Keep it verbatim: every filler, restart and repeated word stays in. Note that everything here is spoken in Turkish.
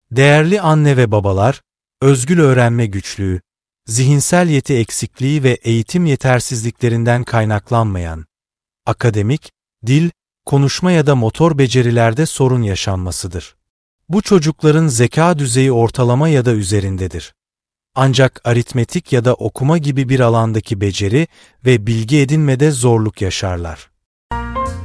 Değerli anne ve babalar, özgül öğrenme güçlüğü, zihinsel yeti eksikliği ve eğitim yetersizliklerinden kaynaklanmayan, akademik, dil, konuşma ya da motor becerilerde sorun yaşanmasıdır. Bu çocukların zeka düzeyi ortalama ya da üzerindedir. Ancak aritmetik ya da okuma gibi bir alandaki beceri ve bilgi edinmede zorluk yaşarlar.